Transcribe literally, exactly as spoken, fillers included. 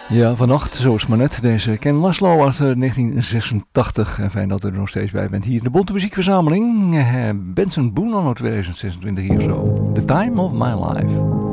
Ja, vannacht, zo is maar net. Deze Ken Laszlo uit uh, negentien zesentachtig. En fijn dat u er nog steeds bij bent hier in de Bonte Muziekverzameling. Uh, Benson Boone anno tweeduizend zesentwintig hier zo. The Time of My Life.